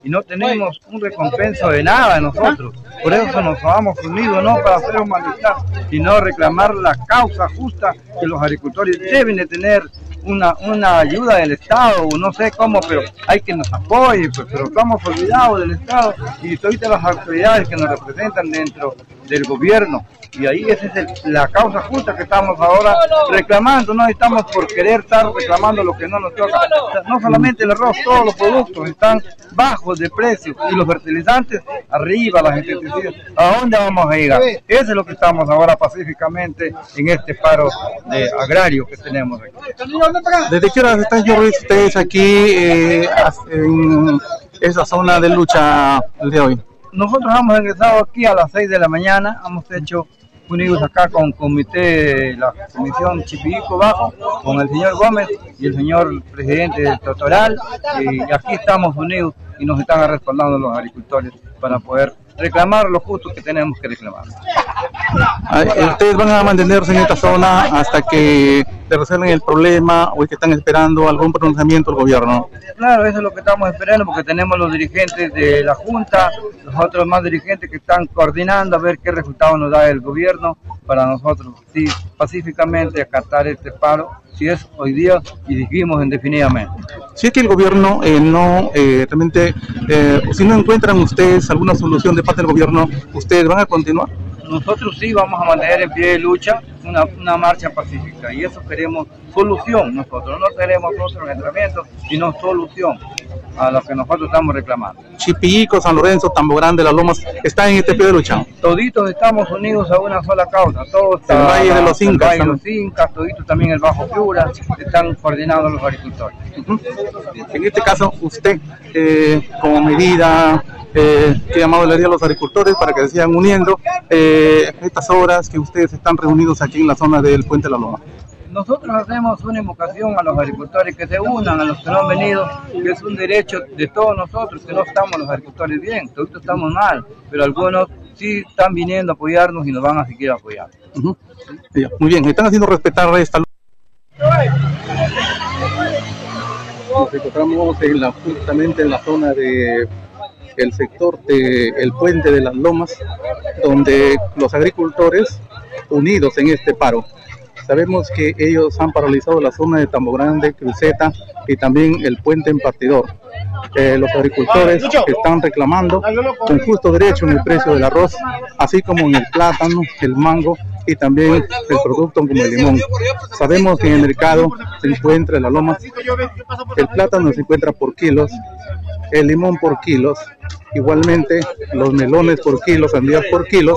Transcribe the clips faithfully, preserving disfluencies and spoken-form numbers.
y no tenemos un recompenso de nada nosotros. Por eso nos vamos unidos, no para hacer un malestar, sino reclamar la causa justa que los agricultores deben de tener. Una, una ayuda del Estado, no sé cómo, pero hay que nos apoye, pues, pero estamos olvidados del Estado y ahorita las autoridades que nos representan dentro del gobierno, y ahí esa es el, la causa justa que estamos ahora reclamando. No estamos por querer estar reclamando lo que no nos toca. O sea, no solamente el arroz, todos los productos están bajos de precio y los fertilizantes arriba, las insecticidas. ¿A dónde vamos a llegar? Eso es lo que estamos ahora pacíficamente en este paro de agrario que tenemos aquí. ¿Desde qué horas están ustedes aquí eh, en esa zona de lucha el día de hoy? Nosotros hemos ingresado aquí a las seis de la mañana, hemos hecho unidos acá con el comité, la comisión Chipico Bajo, con el señor Gómez y el señor presidente del Totoral, y aquí estamos unidos y nos están respaldando los agricultores para poder reclamar lo justo que tenemos que reclamar. ¿Ustedes van a mantenerse en esta zona hasta que se resuelvan el problema o es que están esperando algún pronunciamiento del gobierno? Claro, eso es lo que estamos esperando, porque tenemos los dirigentes de la Junta, los otros más dirigentes que están coordinando a ver qué resultado nos da el gobierno para nosotros, sí, pacíficamente acatar este paro, si es hoy día y dijimos indefinidamente. Si es que el gobierno eh, no, eh, realmente, eh, si no encuentran ustedes alguna solución de parte del gobierno, ¿ustedes van a continuar? Nosotros sí vamos a mantener en pie de lucha una, una marcha pacífica, y eso queremos solución nosotros, no queremos otro entrenamiento, sino solución a lo que nosotros estamos reclamando. Chipillico, San Lorenzo, Tambo Grande, Las Lomas, ¿están en este pie de lucha? Toditos estamos unidos a una sola causa, todos el Valle de los Incas, el Valle de los Incas, toditos también el Bajo Piura, están coordinados los agricultores. Uh-huh. En este caso, usted, eh, como medida, eh, ¿qué llamado le haría a los agricultores para que se sigan uniendo eh, estas horas que ustedes están reunidos aquí en la zona del Puente de la Loma? Nosotros hacemos una invocación a los agricultores que se unan, a los que no han venido, que es un derecho de todos nosotros, que no estamos los agricultores bien, todos estamos mal, pero algunos sí están viniendo a apoyarnos y nos van a seguir apoyando. Uh-huh. Sí, muy bien, están haciendo respetar esta lucha. Nos encontramos en la, justamente en la zona de el sector del Puente de las Lomas, donde los agricultores unidos en este paro. Sabemos que ellos han paralizado la zona de Tambo Grande, Cruceta y también el puente en Partidor. Eh, los agricultores están reclamando con justo derecho en el precio del arroz, así como en el plátano, el mango y también el producto como el limón. Sabemos que en el mercado se encuentra en las lomas, el plátano se encuentra por kilos, el limón por kilos, igualmente los melones por kilos, sandías por kilos,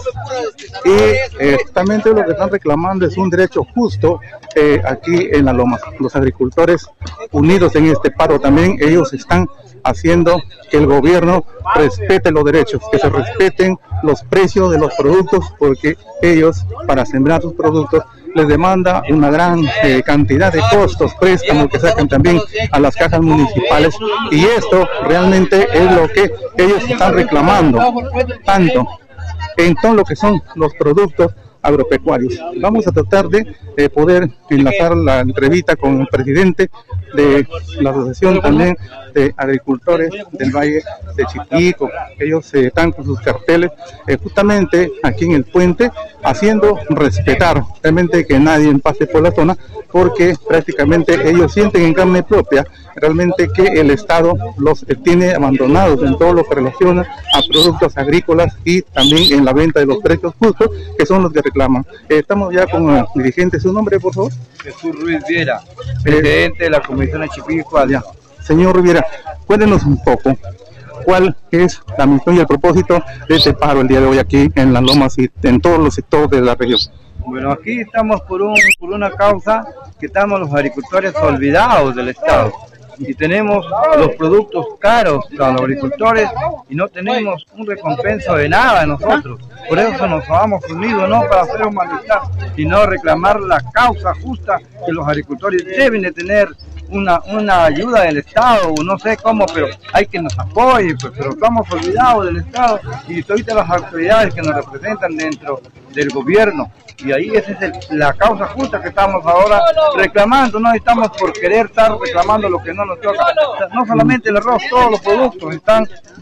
y eh, justamente lo que están reclamando es un derecho justo eh, aquí en las lomas. Los agricultores unidos en este paro también, ellos están haciendo que el gobierno respete los derechos, que se respeten los precios de los productos, porque ellos para sembrar sus productos les demanda una gran eh, cantidad de costos, préstamos que sacan también a las cajas municipales, y esto realmente es lo que ellos están reclamando, tanto en todo lo que son los productos agropecuarios. Vamos a tratar de eh, poder enlazar la entrevista con el presidente de la asociación también de agricultores del Valle de Chipico. Ellos eh, están con sus carteles eh, justamente aquí en el puente, haciendo respetar realmente que nadie pase por la zona, porque prácticamente ellos sienten en carne propia realmente que el Estado los eh, tiene abandonados en todo lo que relaciona a productos agrícolas y también en la venta de los precios justos, que son los que reclaman. Eh, estamos ya con el dirigente. ¿Su nombre, por favor? Jesús Ruiz Viera, presidente eh, de la Comisión de Chipico. Allá. Señor Riviera, cuéntenos un poco cuál es la misión y el propósito de este paro el día de hoy aquí en Las Lomas y en todos los sectores de la región. Bueno, aquí estamos por, un, por una causa que estamos los agricultores olvidados del Estado, y tenemos los productos caros para los agricultores y no tenemos un recompenso de nada nosotros. Por eso nos vamos unidos, no para hacer un malestar, sino reclamar la causa justa que los agricultores deben de tener una, una ayuda del Estado, no sé cómo, pero hay que nos apoye, pues, pero estamos olvidados del Estado y ahorita las autoridades que nos representan dentro del gobierno. Y ahí esa es el, la causa justa que estamos ahora reclamando, no estamos por querer estar reclamando lo que no nos toca. O sea, no solamente el arroz, todos los productos están